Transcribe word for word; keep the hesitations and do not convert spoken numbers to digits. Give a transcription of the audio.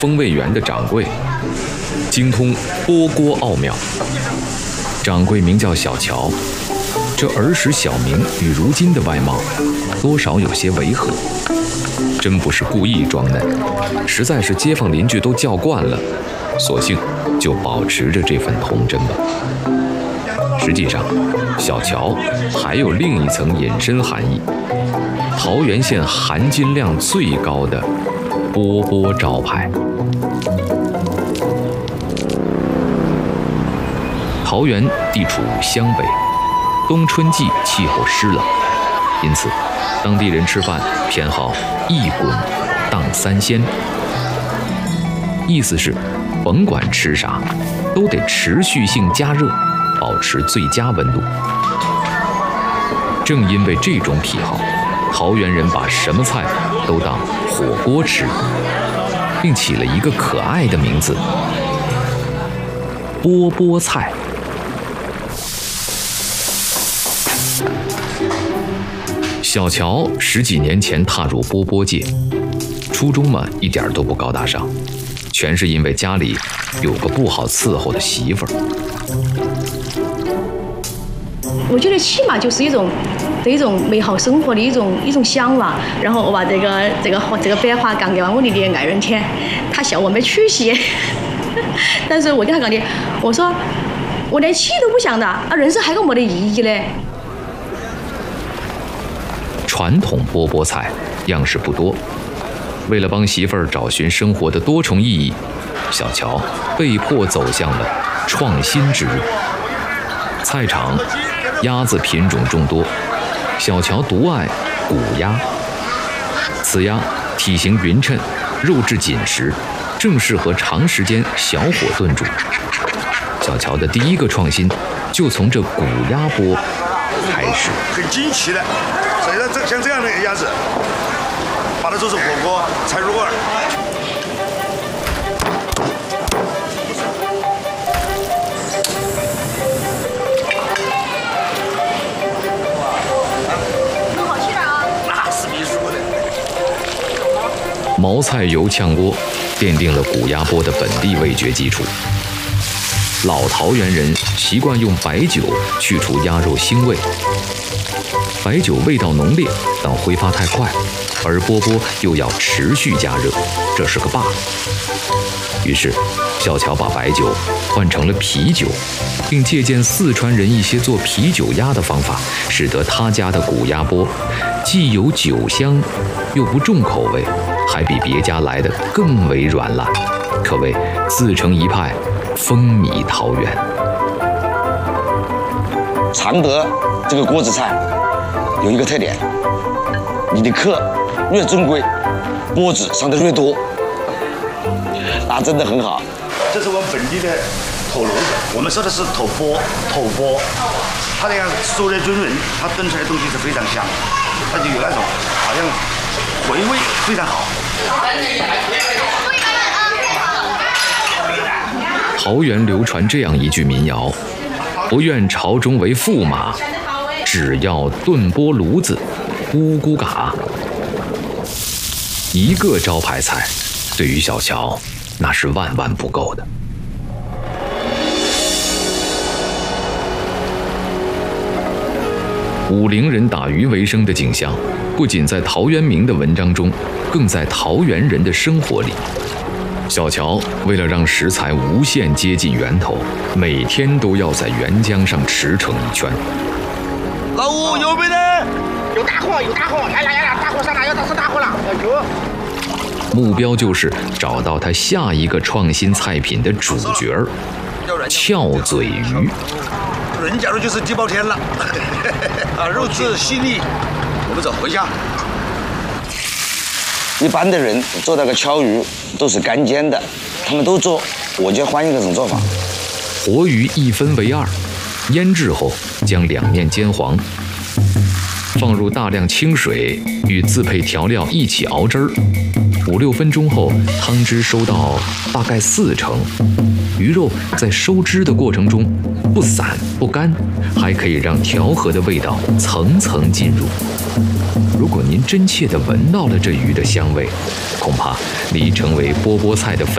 风味园的掌柜，精通钵锅奥妙。掌柜名叫小乔，这儿时小名与如今的外貌，多少有些违和。真不是故意装嫩，实在是街坊邻居都叫惯了，索性就保持着这份童真吧。实际上，小乔还有另一层隐身含义：桃源县含金量最高的钵钵招牌。桃源地处湘北，冬春季气候湿冷，因此当地人吃饭偏好一滚荡三鲜，意思是甭管吃啥，都得持续性加热，保持最佳温度。正因为这种癖好，桃源人把什么菜都当火锅吃，并起了一个可爱的名字——钵钵菜。小乔十几年前踏入钵钵界，初衷嘛一点都不高大上，全是因为家里有个不好伺候的媳妇儿。 我觉得起码就是一种对一种美好生活的一种一种向往。然后我把这个这个这个白话讲给我的爱人听，他笑我没出息，但是我跟他讲的，我说我连气都不想的，啊，人生还有没得意义嘞。 传统钵钵菜样式不多，为了帮媳妇儿找寻生活的多重意义，小乔被迫走向了创新之路。菜场鸭子品种众多，小乔独爱古鸭。此鸭体型匀称，肉质紧实，正适合长时间小火炖煮。小乔的第一个创新就从这古鸭钵开始。 很惊奇的，所以说这像这样的鸭子，把它做成火锅才入味儿。 毛菜油炝锅奠定了古鸭钵的本地味觉基础。老桃源人习惯用白酒去除鸭肉腥味，白酒味道浓烈，但挥发太快，而钵钵又要持续加热，这是个 bug。于是，小乔把白酒换成了啤酒，并借鉴四川人一些做啤酒鸭的方法，使得他家的古鸭钵既有酒香，又不重口味，还比别家来的更为软烂，可谓自成一派，风靡桃源。 常德这个锅子菜有一个特点，你的客越正规，钵子上的越多，那真的很好。 这是我们本地的土炉子，我们说的是土钵，土钵，它这样收的均匀，它炖出来的东西是非常香，它就有那种好像回味非常好。 桃源流传这样一句民谣：不愿朝中为驸马，只要炖钵炉子，咕咕嘎。一个招牌菜，对于小乔那是万万不够的。武陵人打鱼为生的景象，不仅在陶渊明的文章中，更在桃源人的生活里。小乔为了让食材无限接近源头，每天都要在沅江上驰骋一圈。 老吴有没得？ 有大货，有大货！呀呀呀！大货上来，要上大货了！有。 目标就是找到他下一个创新菜品的主角儿——翘嘴鱼。 人假如就是地包天了，啊，肉质细腻。我们走回家。 一般的人做那个鲩鱼都是干煎的，他们都做，我就换一种做法。 活鱼一分为二，腌制后将两面煎黄，放入大量清水与自配调料一起熬汁儿。五六分钟后，汤汁收到大概四成，鱼肉在收汁的过程中不散不干，还可以让调和的味道层层进入。如果您真切地闻到了这鱼的香味，恐怕离成为钵钵菜的粉